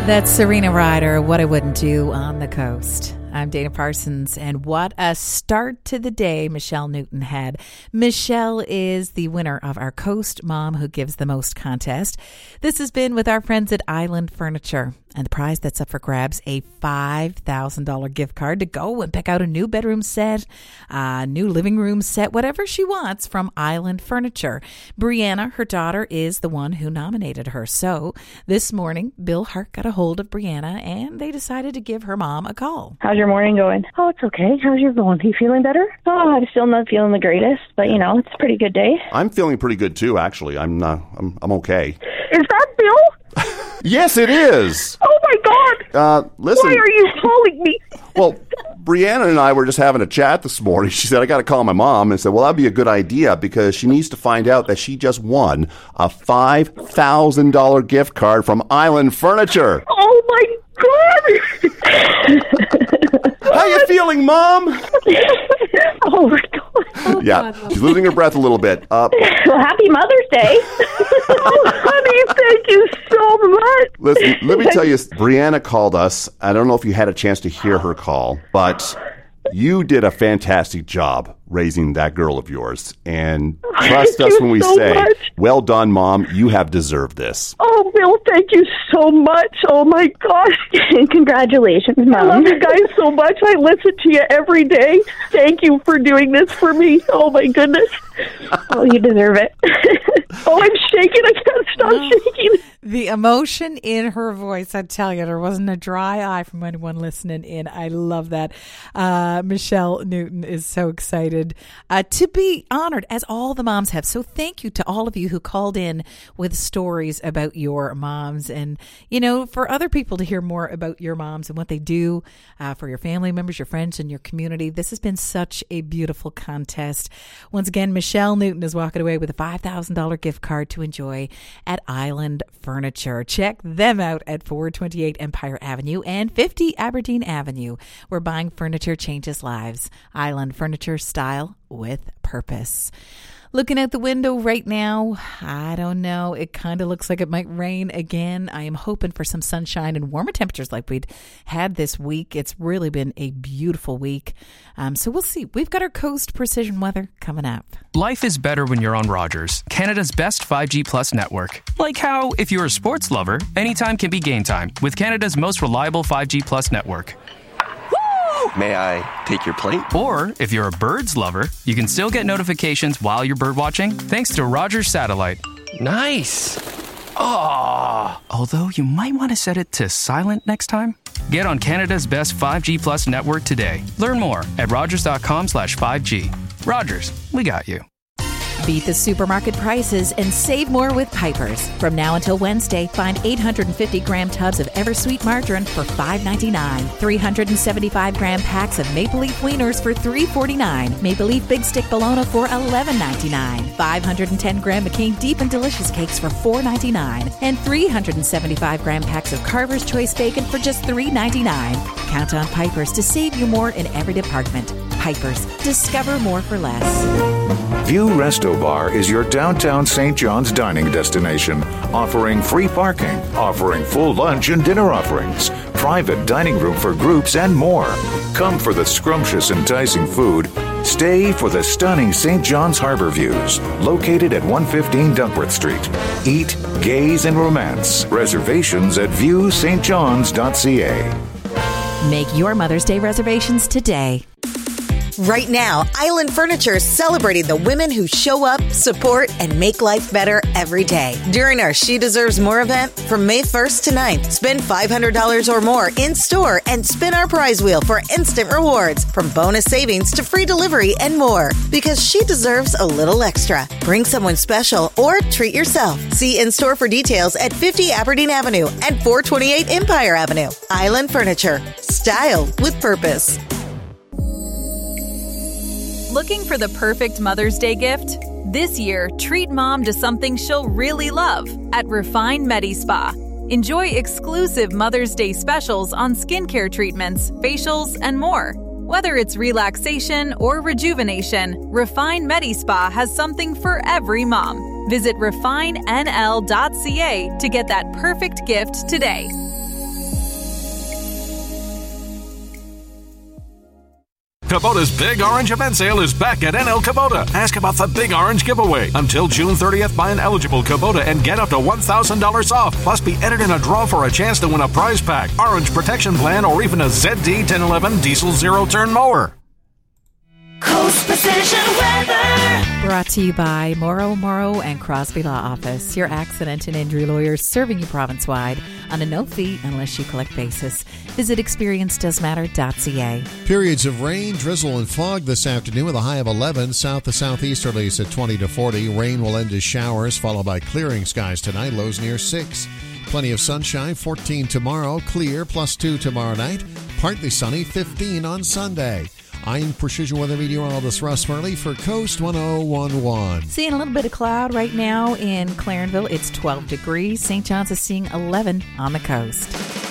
That's Serena Ryder, What I Wouldn't Do on the Coast. I'm Dana Parsons, and what a start to the day Michelle Newton had. Michelle is the winner of our Coast Mom Who Gives the Most contest. This has been with our friends at Island Furniture. And the prize that's up for grabs, a $5,000 gift card to go and pick out a new bedroom set, a new living room set, whatever she wants from Island Furniture. Brianna, her daughter, is the one who nominated her. So this morning, Bill Hart got a hold of Brianna and they decided to give her mom a call. How's your morning going? Oh, it's okay. How's yours going? Are you feeling better? Oh, I'm still not feeling the greatest, but you know, it's a pretty good day. I'm feeling pretty good too, actually. I'm okay. Is that Bill? Yes, it is. Oh my God! Listen. Why are you calling me? Well, Brianna and I were just having a chat this morning. She said, I got to call my mom. And said, well, that'd be a good idea because she needs to find out that she just won a $5,000 gift card from Island Furniture. Oh my God! How you feeling, Mom? Oh my God. Oh, Yeah, God. she's losing her breath a little bit. Well, happy Mother's Day. Oh, honey, thank you so much. Listen, let me tell you, Brianna called us. I don't know if you had a chance to hear her call, but you did a fantastic job raising that girl of yours. And trust us when we say, much. Well done, Mom. You have deserved this. Oh, Bill, thank you so much. Oh, my gosh. Congratulations, Mom. I love you guys so much. I listen to you every day. Thank you for doing this for me. Oh, my goodness. Oh, you deserve it. Oh, I'm shaking. I can't stop shaking. The emotion in her voice, I tell you, there wasn't a dry eye from anyone listening in. I love that. Michelle Newton is so excited to be honored, as all the moms have. So thank you to all of you who called in with stories about your moms. And, you know, for other people to hear more about your moms and what they do for your family members, your friends, and your community. This has been such a beautiful contest. Once again, Michelle Newton is walking away with a $5,000 gift card to enjoy at Island Furniture. Check them out at 428 Empire Avenue and 50 Aberdeen Avenue, where buying furniture changes lives. Island Furniture, style with purpose. Looking out the window right now, I don't know. It kind of looks like it might rain again. I am hoping for some sunshine and warmer temperatures like we'd had this week. It's really been a beautiful week. So we'll see. We've got our Coast Precision weather coming up. Life is better when you're on Rogers, Canada's best 5G Plus network. Like how, if you're a sports lover, anytime can be game time with Canada's most reliable 5G Plus network. May I take your plate? Or, if you're a birds lover, you can still get notifications while you're bird watching thanks to Rogers Satellite. Nice. Oh. Although you might want to set it to silent next time. Get on Canada's best 5G Plus network today. Learn more at rogers.com/5G. Rogers, we got you. Beat the supermarket prices and save more with Piper's. From now until Wednesday, find 850-gram tubs of Eversweet margarine for $5.99. 375-gram packs of Maple Leaf wieners for $3.49. Maple Leaf Big Stick Bologna for $11.99. 510-gram McCain Deep and Delicious Cakes for $4.99. And 375-gram packs of Carver's Choice Bacon for just $3.99. Count on Piper's to save you more in every department. Piper's. Discover more for less. View Resto Bar is your downtown St. John's dining destination, offering free parking, offering full lunch and dinner offerings, private dining room for groups, and more. Come for the scrumptious, enticing food. Stay for the stunning St. John's Harbor views, located at 115 Duckworth Street. Eat, gaze, and romance. Reservations at viewstjohns.ca. Make your Mother's Day reservations today. Right now, Island Furniture is celebrating the women who show up, support, and make life better every day. During our She Deserves More event, from May 1st to 9th, spend $500 or more in-store and spin our prize wheel for instant rewards, from bonus savings to free delivery and more. Because she deserves a little extra. Bring someone special or treat yourself. See in-store for details at 50 Aberdeen Avenue and 428 Empire Avenue. Island Furniture. Style with purpose. Looking for the perfect Mother's Day gift? This year, treat mom to something she'll really love at Refine Medi-Spa. Enjoy exclusive Mother's Day specials on skincare treatments, facials, and more. Whether it's relaxation or rejuvenation, Refine Medi-Spa has something for every mom. Visit refinenl.ca to get that perfect gift today. Kubota's Big Orange Event Sale is back at NL Kubota. Ask about the Big Orange Giveaway. Until June 30th, buy an eligible Kubota and get up to $1,000 off. Plus, be entered in a draw for a chance to win a prize pack, orange protection plan, or even a ZD 1011 diesel zero-turn mower. Coast Precision Weather. Brought to you by Morrow and Crosby Law Office, your accident and injury lawyers serving you province-wide on a no-fee unless you collect basis. Visit experiencedoesmatter.ca. Periods of rain, drizzle, and fog this afternoon with a high of 11. South to southeasterlies at 20 to 40. Rain will end as showers, followed by clearing skies tonight, lows near 6. Plenty of sunshine, 14 tomorrow, clear, +2 tomorrow night, partly sunny, 15 on Sunday. I'm Precision Weather Meteorologist Russ Murley for Coast 1011. Seeing a little bit of cloud right now in Clarenville. It's 12 degrees. St. John's is seeing 11 on the coast.